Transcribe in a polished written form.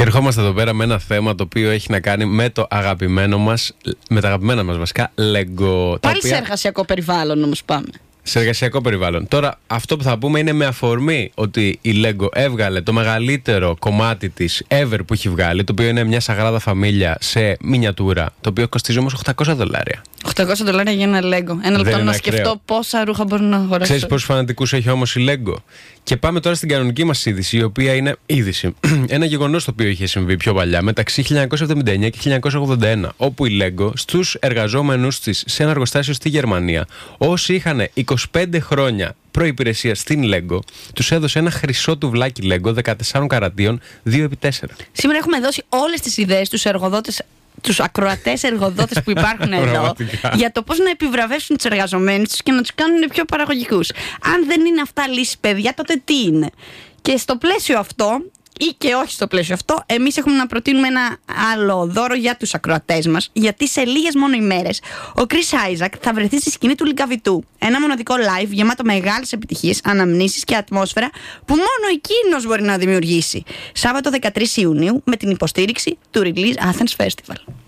Και ερχόμαστε εδώ πέρα με ένα θέμα το οποίο έχει να κάνει με το αγαπημένο μας, με τα αγαπημένα μας βασικά Lego. Πάλι σε εργασιακό περιβάλλον όμως πάμε. Σε εργασιακό περιβάλλον. Τώρα, αυτό που θα πούμε είναι με αφορμή ότι η Lego έβγαλε το μεγαλύτερο κομμάτι της ever που έχει βγάλει, το οποίο είναι μια Σαγράδα Φαμίλια σε μινιατούρα, το οποίο κοστίζει όμως $800. $800 για ένα Lego. Ένα λεπτό να σκεφτώ πόσα ρούχα μπορώ να αγοράσω. Ξέρεις πόσους φανατικούς έχει όμως η Lego? Και πάμε τώρα στην κανονική μας είδηση, η οποία είναι είδηση. Ένα γεγονός το οποίο είχε συμβεί πιο παλιά, μεταξύ 1979 και 1981, όπου η Lego στους εργαζόμενους της σε ένα εργοστάσιο στη Γερμανία, όσοι είχαν 25 χρόνια προϋπηρεσία στην Lego, τους έδωσε ένα χρυσό τουβλάκι Lego 14 καρατίων 2x4. Σήμερα έχουμε δώσει όλες τις ιδέες στους εργοδότες, τους ακροατές εργοδότες που υπάρχουν εδώ, για το πώς να επιβραβεύσουν τους εργαζομένους τους και να τους κάνουν πιο παραγωγικούς. Αν δεν είναι αυτά λύση, παιδιά, τότε τι είναι? Και στο πλαίσιο αυτό, ή και όχι στο πλαίσιο αυτό, εμείς έχουμε να προτείνουμε ένα άλλο δώρο για τους ακροατές μας, γιατί σε λίγες μόνο ημέρες ο Chris Isaak θα βρεθεί στη σκηνή του Λυκαβητού. Ένα μοναδικό live γεμάτο μεγάλες επιτυχίες, αναμνήσεις και ατμόσφαιρα που μόνο εκείνος μπορεί να δημιουργήσει. Σάββατο 13 Ιουνίου με την υποστήριξη του Release Athens Festival.